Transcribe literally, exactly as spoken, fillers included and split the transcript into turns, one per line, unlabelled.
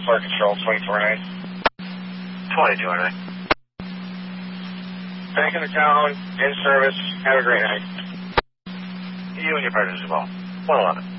Flight Control, twenty-two oh nine.
twenty-two oh nine.
Taking the town, in service. Have a great night.
You and your partners as well. one eleven.